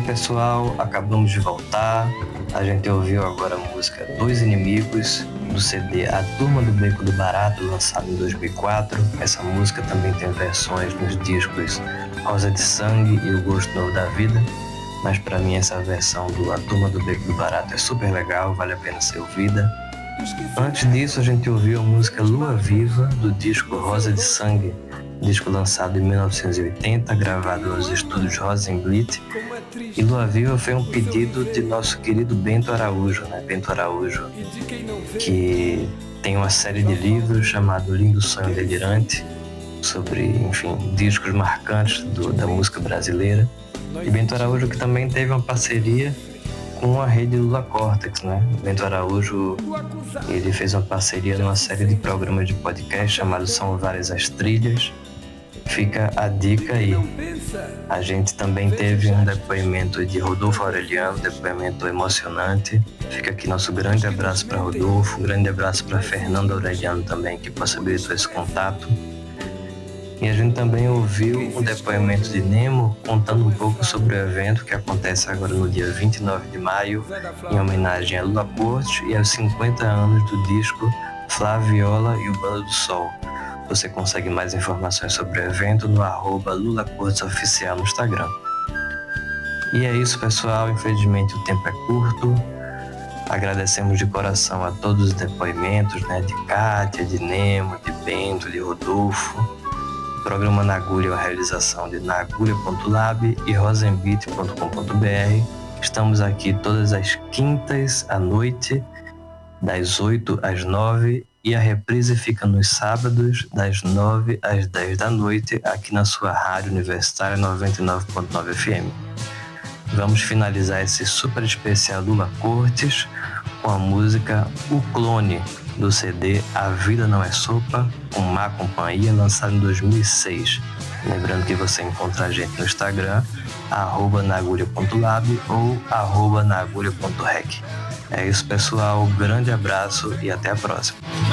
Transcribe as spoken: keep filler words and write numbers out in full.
pessoal, acabamos de voltar. A gente ouviu agora a música Dois Inimigos, do C D A Turma do Beco do Barato, lançado em dois mil e quatro. Essa música também tem versões nos discos Rosa de Sangue e O Gosto Novo da Vida, mas para mim essa versão do A Turma do Beco do Barato é super legal, vale a pena ser ouvida. Antes disso, a gente ouviu a música Lua Viva, do disco Rosa de Sangue, disco lançado em mil novecentos e oitenta, gravado nos estúdios Rosenblit. E Lua Viva foi um pedido de nosso querido Bento Araújo, né? Bento Araújo, que tem uma série de livros chamado Lindo Sonho Delirante, sobre, enfim, discos marcantes do, da música brasileira. E Bento Araújo que também teve uma parceria com a rede Lula Cortex, né? Bento Araújo, ele fez uma parceria numa série de programas de podcast chamado São Várias as Trilhas. Fica a dica aí. A gente também teve um depoimento de Rodolfo Aureliano, depoimento emocionante. Fica aqui nosso grande abraço para Rodolfo, um grande abraço para Fernando Aureliano também, que possibilitou esse contato. E a gente também ouviu um depoimento de Nemo contando um pouco sobre o evento que acontece agora no dia vinte e nove de maio, em homenagem a Lula Corte e aos cinquenta anos do disco Flaviola e o Bando do Sol. Você consegue mais informações sobre o evento no arroba Lula Cortes Oficial no Instagram. E é isso, pessoal. Infelizmente o tempo é curto. Agradecemos de coração a todos os depoimentos, né, de Kátia, de Nemo, de Bento, de Rodolfo. O programa Na Agulha é uma realização de naagulha ponto lab e rosenbit ponto com ponto br. Estamos aqui todas as quintas à noite, das oito às nove, e a reprise fica nos sábados, das nove às dez da noite, aqui na sua rádio universitária noventa e nove ponto nove F M. Vamos finalizar esse super especial Lula Cortes com a música O Clone, do C D A Vida Não É Sopa, com Má Companhia, lançado em dois mil e seis. Lembrando que você encontra a gente no Instagram, arroba naagulha ponto lab ou arroba naagulha ponto rec. É isso, pessoal. Grande abraço e até a próxima.